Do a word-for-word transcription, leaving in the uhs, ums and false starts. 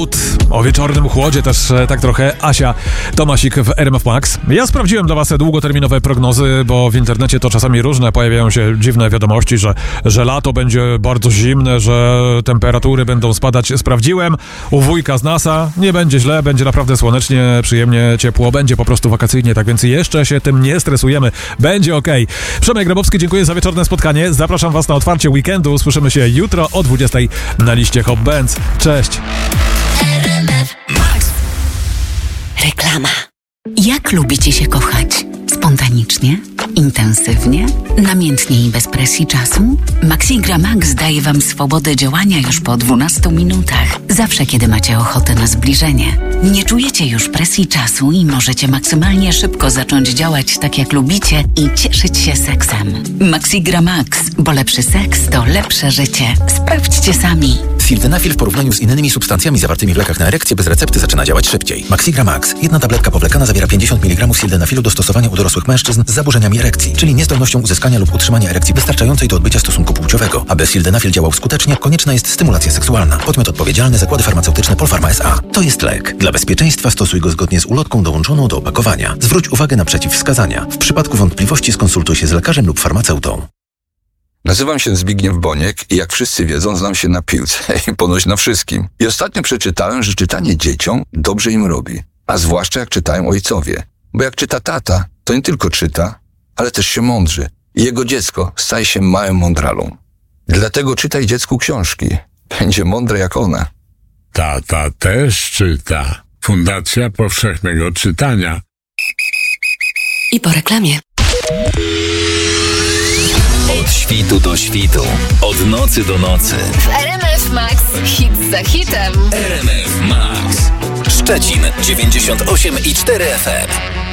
chłód, o wieczornym chłodzie też e, tak trochę. Asia Tomasik w R M F Max. Ja sprawdziłem dla was długoterminowe prognozy, bo w internecie to czasami różne, pojawiają się dziwne wiadomości, że, że lato będzie bardzo zimne, że temperatury będą spadać. Sprawdziłem, u wujka z NASA nie będzie źle, będzie naprawdę słonecznie, przyjemnie, ciepło, będzie po prostu wakacyjnie, tak więc jeszcze się tym nie stresujemy, będzie okej. Okay. Przemek Grabowski, dziękuję za wieczorne spotkanie, zapraszam was na otwarcie weekendu, słyszymy się jutro o dwudziestej na liście Hot Bands. Cześć! Reklama. Jak lubicie się kochać? Spontanicznie? Intensywnie? Namiętnie i bez presji czasu? Maxigra Max daje wam swobodę działania już po dwunastu minutach. Zawsze, kiedy macie ochotę na zbliżenie. Nie czujecie już presji czasu i możecie maksymalnie szybko zacząć działać tak, jak lubicie i cieszyć się seksem. Maxigra Max, bo lepszy seks to lepsze życie. Sprawdźcie sami. Sildenafil w porównaniu z innymi substancjami zawartymi w lekach na erekcję bez recepty zaczyna działać szybciej. Maxigra Max. Jedna tabletka powlekana zawiera pięćdziesiąt miligramów sildenafilu do stosowania u dorosłych mężczyzn z zaburzeniami erekcji, czyli niezdolnością uzyskania lub utrzymania erekcji wystarczającej do odbycia stosunku płciowego. Aby sildenafil działał skutecznie, konieczna jest stymulacja seksualna. Podmiot odpowiedzialny: Zakłady Farmaceutyczne Polpharma S A. To jest lek. Dla bezpieczeństwa stosuj go zgodnie z ulotką dołączoną do opakowania. Zwróć uwagę na przeciwwskazania. W przypadku wątpliwości skonsultuj się z lekarzem lub farmaceutą. Nazywam się Zbigniew Boniek i jak wszyscy wiedzą, znam się na piłce i ponoć na wszystkim. I ostatnio przeczytałem, że czytanie dzieciom dobrze im robi. A zwłaszcza jak czytają ojcowie. Bo jak czyta tata, to nie tylko czyta, ale też się mądrzy. I jego dziecko staje się małym mądralą. Dlatego czytaj dziecku książki. Będzie mądre jak ona. Tata też czyta. Fundacja Powszechnego Czytania. I po reklamie. Od świtu do świtu, od nocy do nocy. W R M F Max hit za hitem. R M F Max. Szczecin dziewięćdziesiąt osiem i cztery F M.